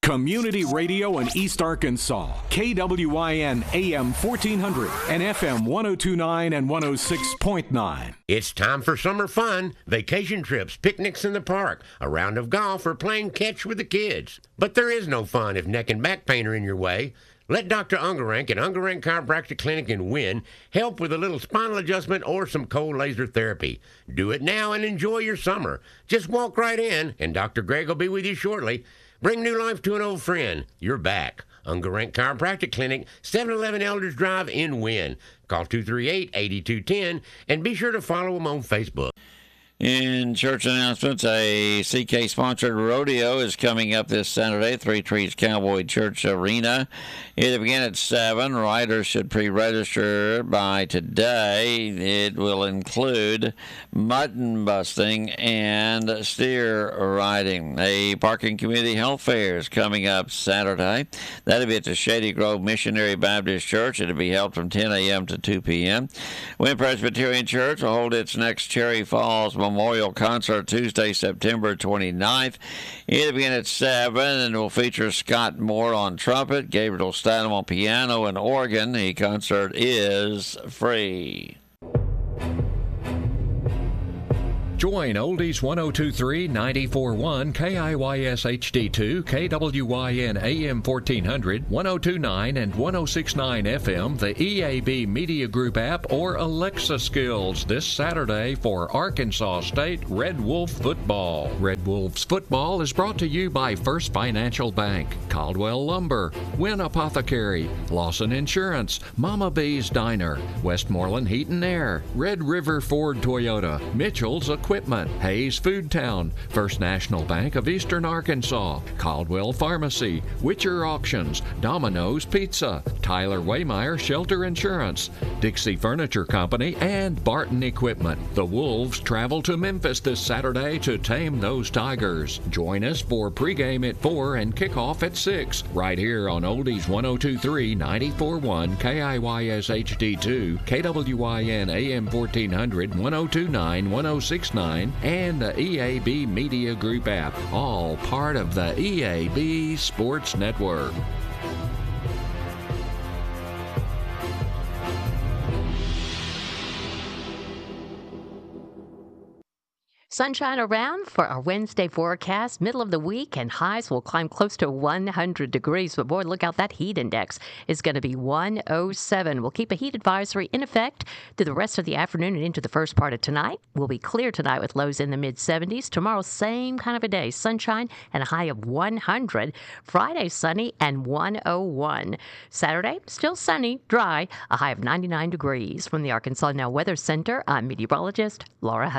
Community radio in East Arkansas. KWIN AM 1400 and FM 1029 and 106.9. It's time for summer fun, vacation trips, picnics in the park, a round of golf, or playing catch with the kids. But there is no fun if neck and back pain are in your way. Let Dr. Ungerank at Ungerank Chiropractic Clinic in Wynn help with a little spinal adjustment or some cold laser therapy. Do it now and enjoy your summer. Just walk right in, and Dr. Greg will be with you shortly. Bring new life to an old friend. You're back. Ungerank Chiropractic Clinic, 711 Elders Drive in Wynn. Call 238-8210 and be sure to follow them on Facebook. In church announcements, a CK-sponsored rodeo is coming up this Saturday, Three Trees Cowboy Church Arena. It'll begin at 7. Riders should pre-register by today. It will include mutton busting and steer riding. A parking community health fair is coming up Saturday. That'll be at the Shady Grove Missionary Baptist Church. It'll be held from 10 a.m. to 2 p.m. Wynn Presbyterian Church will hold its next Cherry Falls Memorial Concert Tuesday, September 29th. It'll begin at 7 and will feature Scott Moore on trumpet, Gabriel Statham on piano and organ. The concert is free. Join Oldies 1023 941 KIYS HD2 KWYN AM 1400 1029 and 1069 FM, the EAB Media Group app, or Alexa Skills this Saturday for Arkansas State Red Wolf football. Red Wolves football is brought to you by First Financial Bank, Caldwell Lumber, Wynn Apothecary, Lawson Insurance, Mama B's Diner, Westmoreland Heat and Air, Red River Ford Toyota, Mitchell's Equipment, Hayes Food Town, First National Bank of Eastern Arkansas, Caldwell Pharmacy, Witcher Auctions, Domino's Pizza, Tyler Waymeyer Shelter Insurance, Dixie Furniture Company, and Barton Equipment. The Wolves travel to Memphis this Saturday to tame those Tigers. Join us for pregame at 4 and kickoff at 6, right here on Oldies 1023 941 KIYS HD2 KWYN AM 1400 1029 1069 and the EAB Media Group app, all part of the EAB Sports Network. Sunshine around for our Wednesday forecast. Middle of the week, and highs will climb close to 100 degrees. But boy, look out, that heat index is going to be 107. We'll keep a heat advisory in effect through the rest of the afternoon and into the first part of tonight. We'll be clear tonight with lows in the mid-70s. Tomorrow, same kind of a day. Sunshine and a high of 100. Friday, sunny and 101. Saturday, still sunny, dry, a high of 99 degrees. From the Arkansas Now Weather Center, I'm meteorologist Laura Hudson.